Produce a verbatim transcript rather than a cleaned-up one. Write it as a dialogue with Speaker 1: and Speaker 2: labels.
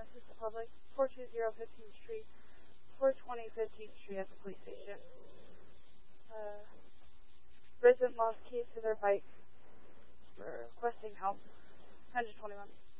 Speaker 1: assist the public. four two zero fifteenth Street, four twenty fifteenth Street at the police station. Uh, resident lost keys to their bike. Requesting help. one twenty-one.